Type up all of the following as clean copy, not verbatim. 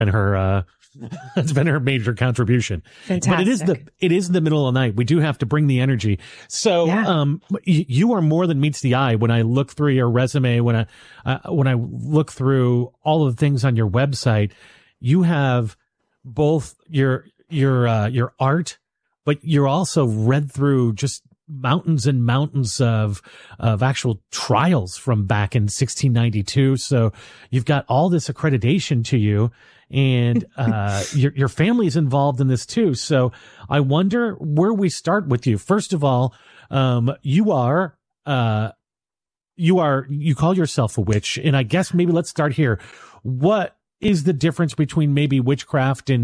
and her it's been her major contribution. Fantastic. But it is the middle of the night. We do have to bring the energy. So you are more than meets the eye when I look through your resume, when I look through all of the things on your website. You have both your art, but you're also read through just mountains and mountains of actual trials from back in 1692. So you've got all this accreditation to you, and your family's involved in this too. So I wonder where we start with you. First of all, you call yourself a witch, and I guess maybe let's start here. What is the difference between maybe witchcraft in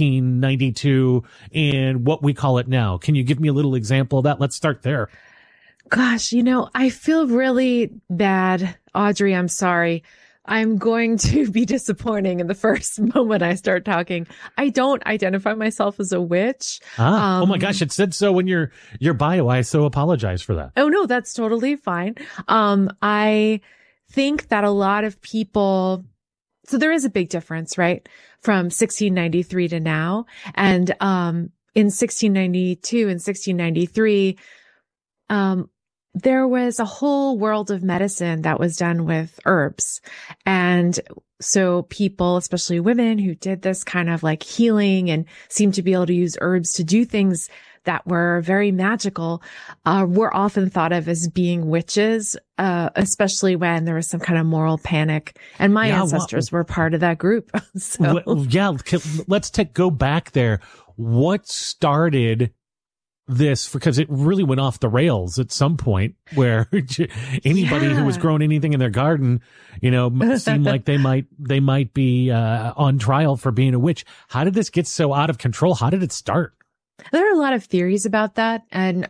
1692 and what we call it now? Can you give me a little example of that? Let's start there. Gosh, I feel really bad. Audrey, I'm sorry. I'm going to be disappointing in the first moment I start talking. I don't identify myself as a witch. Oh my gosh, it said so in your bio. I so apologize for that. Oh no, that's totally fine. I think that a lot of people, so there is a big difference, right? From 1693 to now. And, in 1692 and 1693, there was a whole world of medicine that was done with herbs. And so people, especially women who did this kind of like healing and seemed to be able to use herbs to do things that were very magical, were often thought of as being witches, especially when there was some kind of moral panic. And my ancestors were part of that group. So. Let's go back there. What started this? Because it really went off the rails at some point where anybody who was growing anything in their garden, seemed like they might be on trial for being a witch. How did this get so out of control? How did it start? There are a lot of theories about that. And,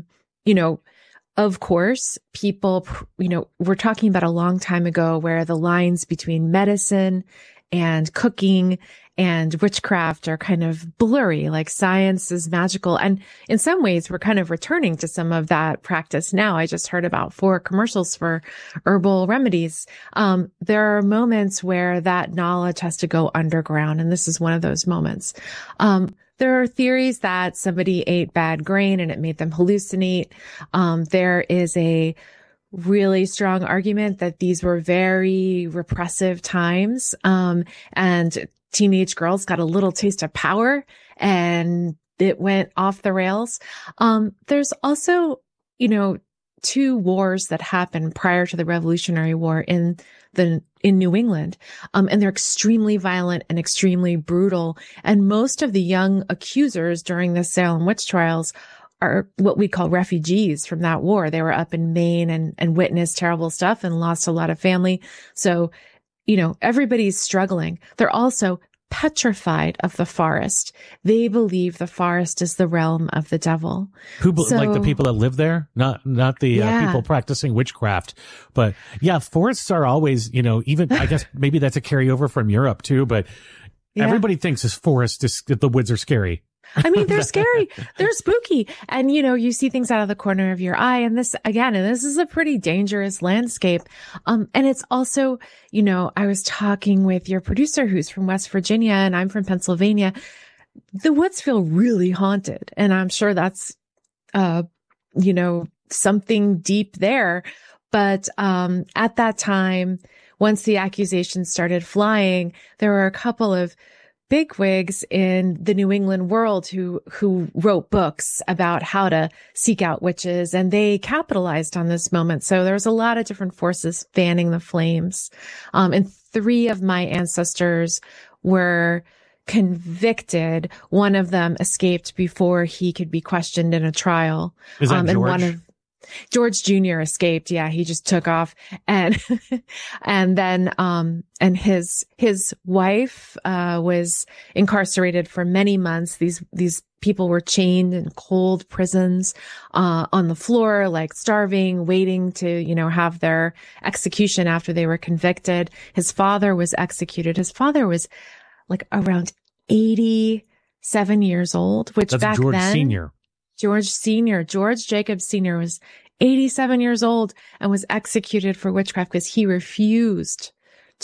of course, people, we're talking about a long time ago where the lines between medicine and cooking and witchcraft are kind of blurry, like science is magical. And in some ways, we're kind of returning to some of that practice now. I just heard about 4 commercials for herbal remedies. There are moments where that knowledge has to go underground, and this is one of those moments. There are theories that somebody ate bad grain and it made them hallucinate. There is a really strong argument that these were very repressive times. And teenage girls got a little taste of power and it went off the rails. There's also, 2 wars that happened prior to the Revolutionary War in New England. And they're extremely violent and extremely brutal. And most of the young accusers during the Salem witch trials are what we call refugees from that war. They were up in Maine and witnessed terrible stuff and lost a lot of family. So, everybody's struggling. They're also petrified of the forest. They believe the forest is the realm of the devil. Like the people that live there, not the people practicing witchcraft, but forests are always, even I guess maybe that's a carryover from Europe too. But everybody thinks the woods are scary. I mean, they're scary. They're spooky. And, you see things out of the corner of your eye. And this is a pretty dangerous landscape. And it's also, I was talking with your producer who's from West Virginia and I'm from Pennsylvania. The woods feel really haunted. And I'm sure that's, something deep there. But, at that time, once the accusations started flying, there were a couple of bigwigs in the New England world who wrote books about how to seek out witches, and they capitalized on this moment. So there's a lot of different forces fanning the flames. And 3 of my ancestors were convicted. One of them escaped before he could be questioned in a trial. Is that George? And George Jr. escaped. Yeah, he just took off. And then his wife, was incarcerated for many months. These people were chained in cold prisons, on the floor, like starving, waiting to, have their execution after they were convicted. His father was executed. His father was like around 87 years old, which That's back George then. George Jacobs Sr. was 87 years old and was executed for witchcraft because he refused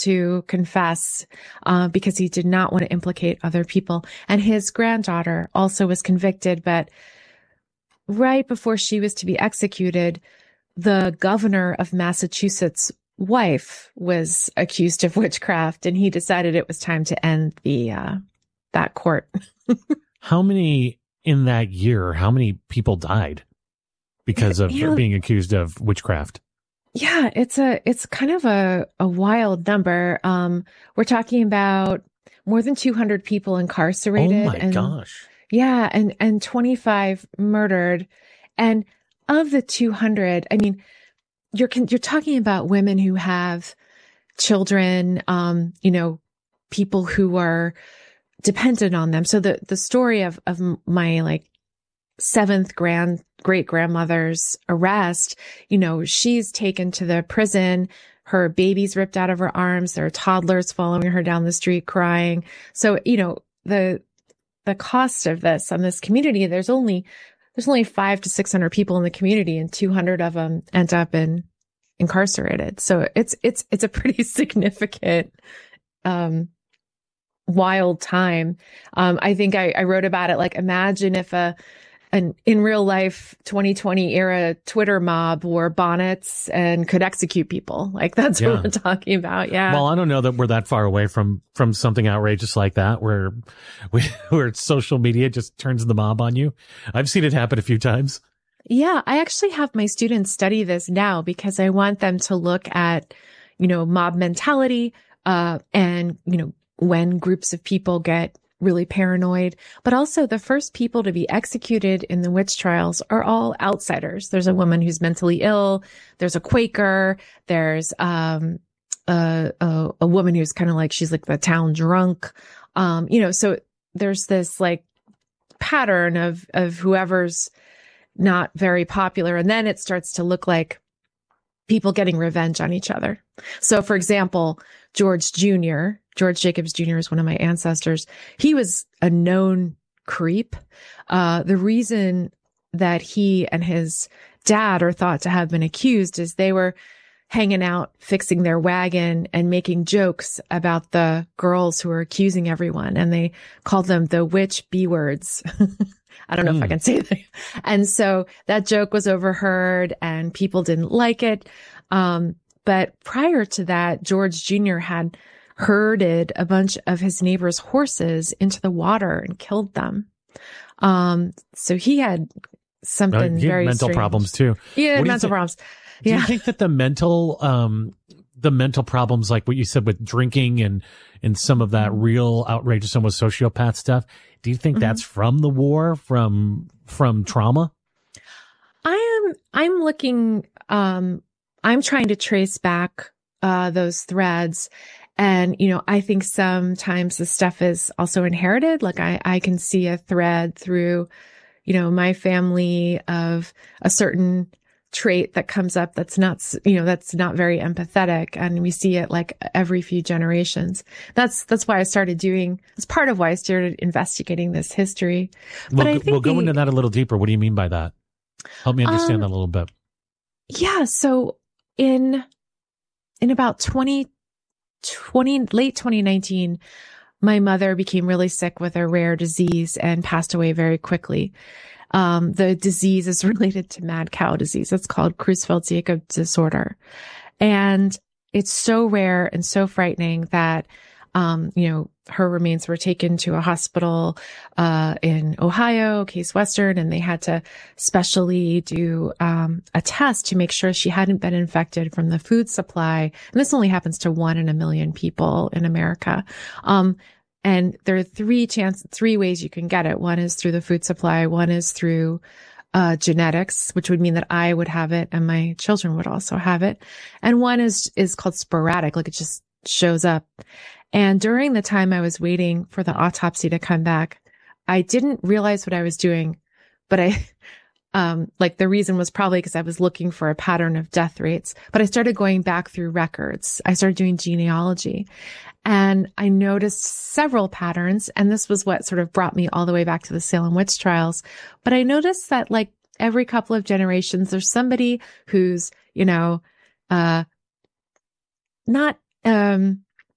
to confess, because he did not want to implicate other people. And his granddaughter also was convicted, but right before she was to be executed, the governor of Massachusetts' wife was accused of witchcraft, and he decided it was time to end that court. How many in that year, how many people died because of being accused of witchcraft? Yeah, it's kind of a wild number. We're talking about more than 200 people incarcerated. Oh my gosh. Yeah, and 25 murdered. And of the 200, I mean, you're talking about women who have children, people who are dependent on them. So the story of my like seventh great grandmother's arrest, she's taken to the prison. Her baby's ripped out of her arms. There are toddlers following her down the street crying. So, the cost of this on this community, there's only 500 to 600 people in the community, and 200 of them end up incarcerated. So it's a pretty significant, wild time. I think I wrote about it. Like, imagine if an in real life 2020 era Twitter mob wore bonnets and could execute people. Like, that's what we're talking about. Yeah. Well, I don't know that we're that far away from something outrageous like that, where social media just turns the mob on you. I've seen it happen a few times. Yeah. I actually have my students study this now because I want them to look at, mob mentality, and, when groups of people get really paranoid, but also the first people to be executed in the witch trials are all outsiders. There's a woman who's mentally ill. There's a Quaker. There's, a woman who's kind of like, she's like the town drunk. So there's this like pattern of whoever's not very popular. And then it starts to look like people getting revenge on each other. So for example, George Jacobs Jr. is one of my ancestors. He was a known creep. The reason that he and his dad are thought to have been accused is they were hanging out, fixing their wagon and making jokes about the girls who were accusing everyone. And they called them the witch B words. I don't know if I can say that. And so that joke was overheard and people didn't like it. But prior to that, George Jr. had herded a bunch of his neighbors' horses into the water and killed them. So he had something very mental strange. Problems too. Yeah, mental problems. Do you think that the mental problems, like what you said with drinking and some of that real outrageous, almost sociopath stuff, do you think that's from the war, from trauma? I'm looking, I'm trying to trace back, those threads. And, I think sometimes the stuff is also inherited. Like I can see a thread through, my family of a certain trait that comes up that's not very empathetic. And we see it like every few generations. That's why it's part of why I started investigating this history. But I think we'll go into that a little deeper. What do you mean by that? Help me understand that a little bit. Yeah. So in about late 2019, my mother became really sick with a rare disease and passed away very quickly. The disease is related to mad cow disease. It's called Creutzfeldt-Jakob disorder. And it's so rare and so frightening that, her remains were taken to a hospital, in Ohio, Case Western, and they had to specially do, a test to make sure she hadn't been infected from the food supply. And this only happens to 1 in a million people in America. And there are three ways you can get it. One is through the food supply. One is through, genetics, which would mean that I would have it and my children would also have it. And one is called sporadic. Like it just shows up. And during the time I was waiting for the autopsy to come back, I didn't realize what I was doing, but the reason was probably because I was looking for a pattern of death rates, but I started going back through records. I started doing genealogy and I noticed several patterns. And this was what sort of brought me all the way back to the Salem witch trials. But I noticed that like every couple of generations, there's somebody who's, not,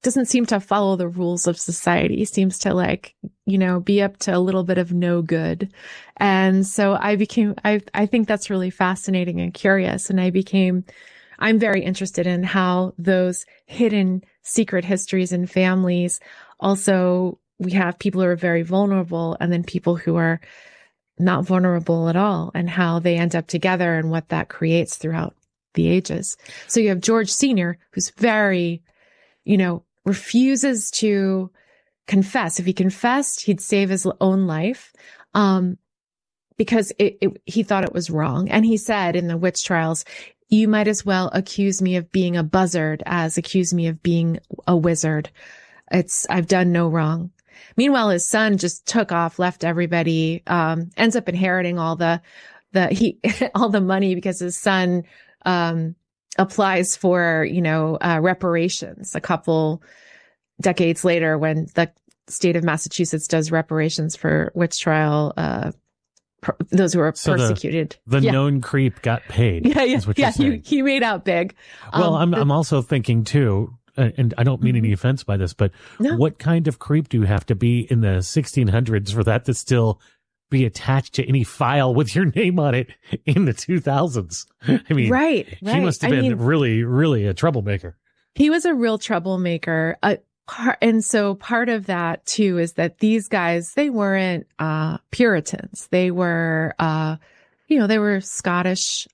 doesn't seem to follow the rules of society. He seems to like, be up to a little bit of no good. And so I think that's really fascinating and curious. And I'm very interested in how those hidden secret histories in families, also we have people who are very vulnerable and then people who are not vulnerable at all, and how they end up together and what that creates throughout the ages. So you have George Sr., who's very, refuses to confess. If he confessed, he'd save his own life, because he thought it was wrong. And he said in the witch trials, you might as well accuse me of being a buzzard as accuse me of being a wizard. I've done no wrong. Meanwhile, his son just took off, left everybody, ends up inheriting all the money because his son, applies for, reparations a couple decades later when the state of Massachusetts does reparations for witch trial, those who are persecuted. The known creep got paid. Yeah. He made out big. Well, I'm also thinking too, and I don't mean any offense by this, but what kind of creep do you have to be in the 1600s for that to still be attached to any file with your name on it in the 2000s? I mean, right. He must have been really, really a troublemaker. He was a real troublemaker. And so part of that too is that these guys, they weren't Puritans. They were, they were Scottish,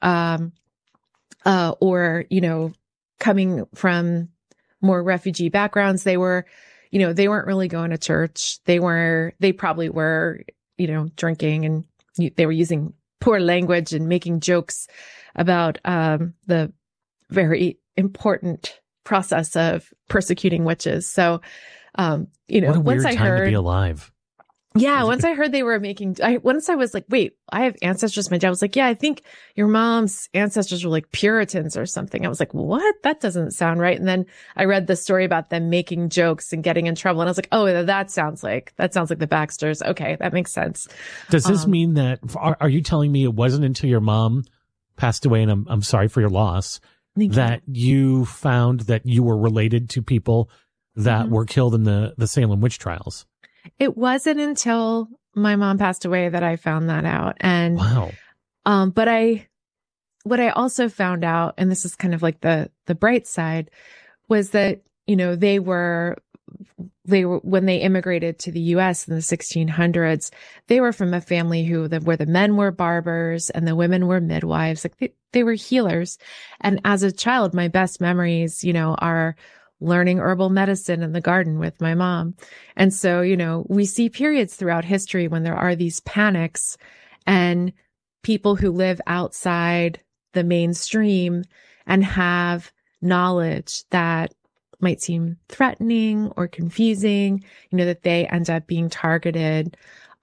or, coming from more refugee backgrounds. They were, they weren't really going to church. They probably were, drinking, and they were using poor language and making jokes about the very important process of persecuting witches. So, what a weird time to be alive. Yeah. Once I heard they were once I was like, wait, I have ancestors. My dad was like, yeah, I think your mom's ancestors were like Puritans or something. I was like, what? That doesn't sound right. And then I read the story about them making jokes and getting in trouble. And I was like, oh, that sounds like the Baxters. Okay. That makes sense. Does this mean that, are you telling me it wasn't until your mom passed away, and I'm sorry for your loss, that you found that you were related to people that were killed in the Salem witch trials? It wasn't until my mom passed away that I found that out. And, wow. But what I also found out, and this is kind of like the bright side, was that, they were, when they immigrated to the US in the 1600s, they were from a family where the men were barbers and the women were midwives. Like they were healers. And as a child, my best memories, are learning herbal medicine in the garden with my mom. And so, we see periods throughout history when there are these panics, and people who live outside the mainstream and have knowledge that might seem threatening or confusing, that they end up being targeted,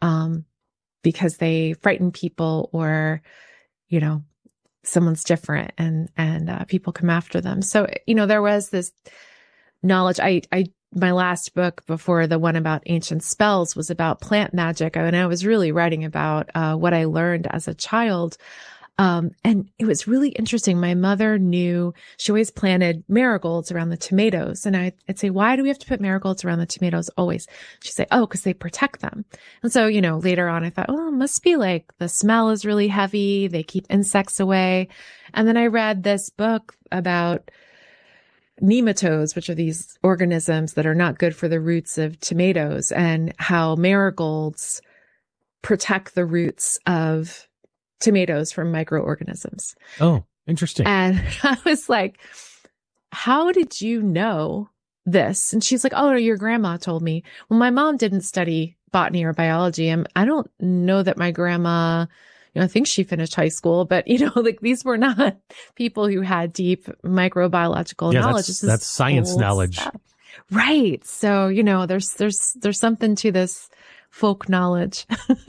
because they frighten people, or, someone's different, and people come after them. So, there was this knowledge. My last book before the one about ancient spells was about plant magic. And I was really writing about, what I learned as a child. And it was really interesting. My mother she always planted marigolds around the tomatoes. And I'd say, why do we have to put marigolds around the tomatoes always? She'd say, oh, because they protect them. And so, later on I thought, oh, it must be like the smell is really heavy. They keep insects away. And then I read this book about nematodes, which are these organisms that are not good for the roots of tomatoes, and how marigolds protect the roots of tomatoes from microorganisms. Oh, interesting. And I was like, how did you know this? And she's like, oh, your grandma told me. Well, my mom didn't study botany or biology. And I don't know that my grandma, I think she finished high school, but these were not people who had deep microbiological knowledge. That's science knowledge. Stuff. Right. So, there's something to this folk knowledge.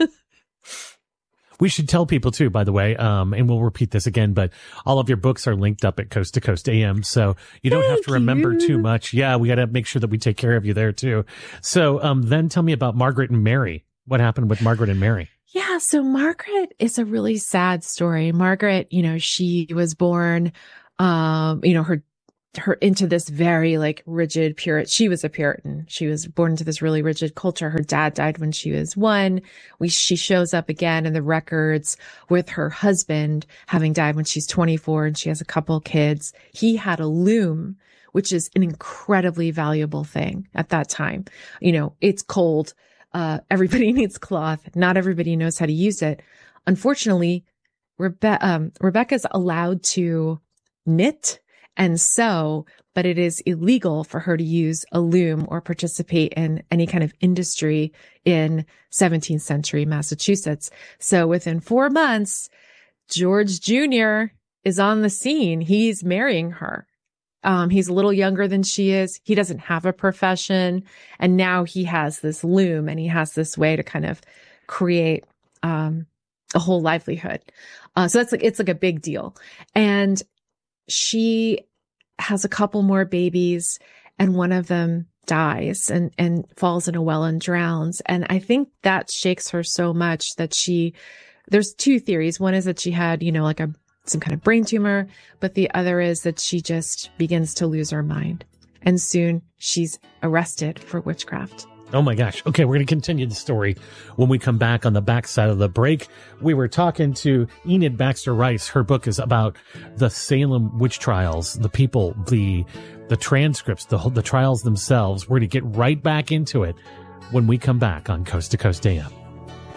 We should tell people too, by the way, and we'll repeat this again, but all of your books are linked up at Coast to Coast AM, so you don't have to remember too much. Yeah, we got to make sure that we take care of you there too. So then tell me about Margaret and Mary. What happened with Margaret and Mary? Yeah, so Margaret is a really sad story. Margaret, she was born, her her into this very like rigid Puritan. She was a Puritan. She was born into this really rigid culture. Her dad died when she was 1. She shows up again in the records with her husband having died when she's 24 and she has a couple kids. He had a loom, which is an incredibly valuable thing at that time. You know, it's cold. Everybody needs cloth. Not everybody knows how to use it. Unfortunately, Rebecca's allowed to knit and sew, but it is illegal for her to use a loom or participate in any kind of industry in 17th century Massachusetts. So within 4 months, George Jr. is on the scene. He's marrying her. He's a little younger than she is. He doesn't have a profession. And now he has this loom and he has this way to kind of create, a whole livelihood. So it's like a big deal. And she has a couple more babies and one of them dies and falls in a well and drowns. And I think that shakes her so much that there's 2 theories. One is that she had, you know, like some kind of brain tumor, but the other is that she just begins to lose her mind. And soon she's arrested for witchcraft. Oh my gosh. Okay, we're going to continue the story when we come back on the backside of the break. We were talking to Enid Baxter Rice. Her book is about the Salem witch trials, the people, the transcripts, the trials themselves. We're going to get right back into it when we come back on Coast to Coast AM.